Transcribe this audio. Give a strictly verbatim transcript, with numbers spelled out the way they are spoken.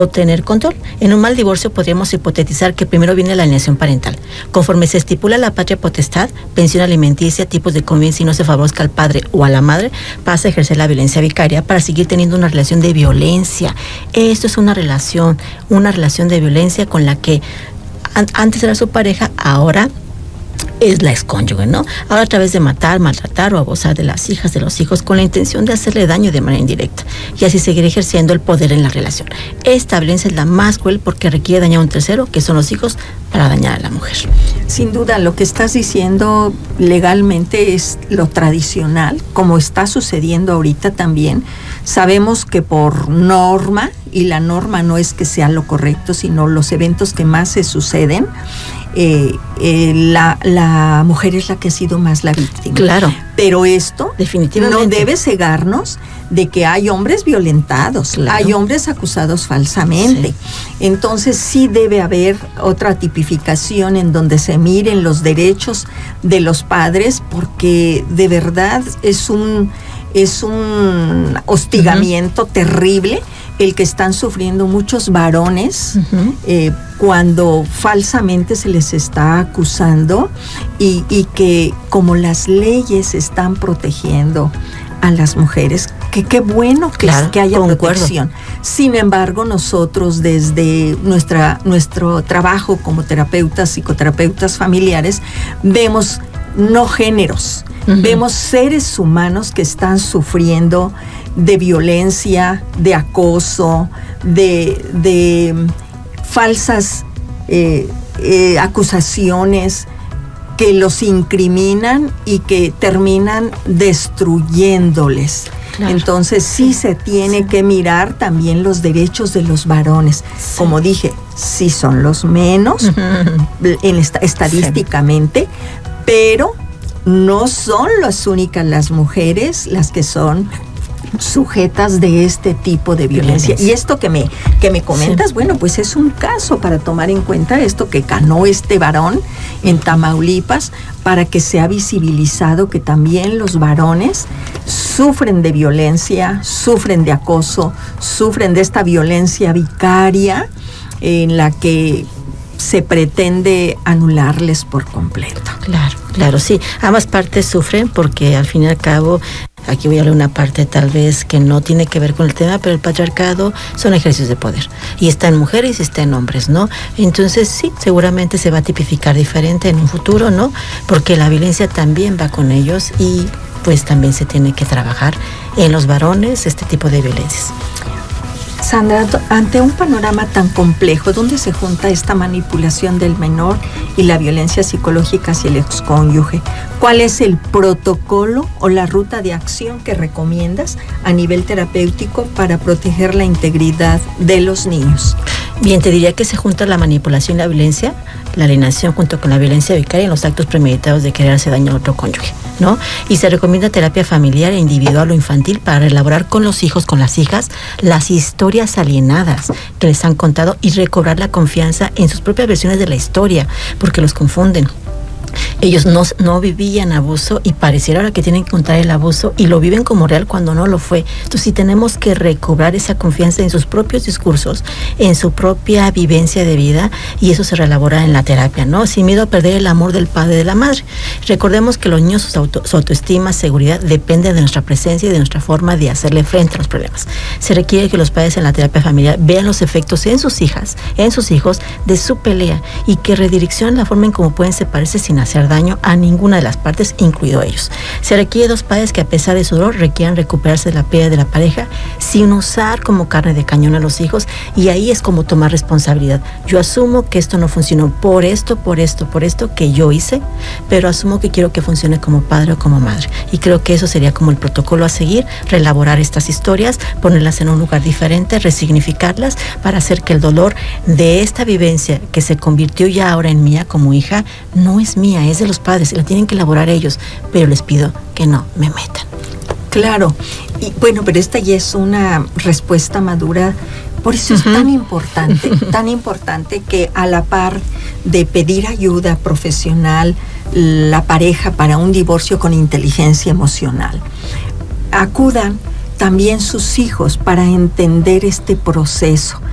tener control. En un mal divorcio podríamos hipotetizar que primero viene la alienación parental. Conforme se estipula la patria potestad, pensión alimenticia, tipos de convivencia y no se favorezca al padre o a la madre, pasa a ejercer la violencia vicaria para seguir teniendo una relación de violencia. Esto es una relación, una relación de violencia con la que an- antes era su pareja, ahora es la excónyuge, ¿no? Ahora a través de matar, maltratar o abusar de las hijas, de los hijos, con la intención de hacerle daño de manera indirecta y así seguir ejerciendo el poder en la relación. Esta violencia es la más cruel porque requiere dañar a un tercero, que son los hijos, para dañar a la mujer. Sin duda, lo que estás diciendo legalmente es lo tradicional, como está sucediendo ahorita también. Sabemos que por norma, y la norma no es que sea lo correcto, sino los eventos que más se suceden, eh, eh, la, la mujer es la que ha sido más la víctima. Claro. Pero esto definitivamente no debe cegarnos de que hay hombres violentados, claro. Hay hombres acusados falsamente. Sí. Entonces sí debe haber otra tipificación en donde se miren los derechos de los padres, porque de verdad es un, es un hostigamiento uh-huh. terrible el que están sufriendo muchos varones uh-huh. eh, cuando falsamente se les está acusando y, y que como las leyes están protegiendo a las mujeres, que qué bueno que, claro, que haya concuerdo. Protección. Sin embargo, nosotros desde nuestra, nuestro trabajo como terapeutas, psicoterapeutas familiares, vemos no géneros, uh-huh. vemos seres humanos que están sufriendo de violencia, de acoso, de, de falsas eh, eh, acusaciones que los incriminan y que terminan destruyéndoles. Claro. Entonces sí se tiene sí. que mirar también los derechos de los varones. Sí. Como dije, sí son los menos uh-huh. en esta, estadísticamente, sí. pero no son las únicas las mujeres las que son sujetas de este tipo de violencia. violencia. Y esto que me, que me comentas, sí. bueno, pues es un caso para tomar en cuenta esto que ganó este varón en Tamaulipas, para que sea visibilizado que también los varones sufren de violencia, sufren de acoso, sufren de esta violencia vicaria en la que se pretende anularles por completo. Claro, claro, sí. Ambas partes sufren porque al fin y al cabo, aquí voy a leer una parte tal vez que no tiene que ver con el tema, pero el patriarcado son ejercicios de poder. Y está en mujeres y está en hombres, ¿no? Entonces sí, seguramente se va a tipificar diferente en un futuro, ¿no? Porque la violencia también va con ellos y pues también se tiene que trabajar en los varones este tipo de violencias. Sandra, ante un panorama tan complejo, ¿dónde se junta esta manipulación del menor y la violencia psicológica hacia el excónyuge? ¿Cuál es el protocolo o la ruta de acción que recomiendas a nivel terapéutico para proteger la integridad de los niños? Bien, te diría que se junta la manipulación y la violencia, la alienación junto con la violencia vicaria en los actos premeditados de querer hacer daño a otro cónyuge, ¿no? Y se recomienda terapia familiar e individual o infantil para elaborar con los hijos, con las hijas, las historias alienadas que les han contado y recobrar la confianza en sus propias versiones de la historia, porque los confunden. Ellos no, no vivían abuso y pareciera ahora que tienen que contar el abuso y lo viven como real cuando no lo fue. Entonces sí tenemos que recobrar esa confianza en sus propios discursos, en su propia vivencia de vida, y eso se reelabora en la terapia, ¿no? Sin miedo a perder el amor del padre y de la madre. Recordemos que los niños, su, auto, su autoestima, seguridad, depende de nuestra presencia y de nuestra forma de hacerle frente a los problemas. Se requiere que los padres en la terapia familiar vean los efectos en sus hijas, en sus hijos, de su pelea y que redireccionen la forma en cómo pueden separarse sin hacer daño a ninguna de las partes, incluido ellos. Se requiere dos padres que a pesar de su dolor requieran recuperarse de la pérdida de la pareja sin usar como carne de cañón a los hijos, y ahí es como tomar responsabilidad. Yo asumo que esto no funcionó por esto, por esto, por esto que yo hice, pero asumo que quiero que funcione como padre o como madre, y creo que eso sería como el protocolo a seguir, reelaborar estas historias, ponerlas en un lugar diferente, resignificarlas para hacer que el dolor de esta vivencia que se convirtió ya ahora en mía como hija, no es mía, es de los padres, la tienen que elaborar ellos, pero les pido que no me metan. Claro, y bueno, pero esta ya es una respuesta madura, por eso es uh-huh. tan importante, tan importante que a la par de pedir ayuda profesional, la pareja para un divorcio con inteligencia emocional, acudan también sus hijos para entender este proceso,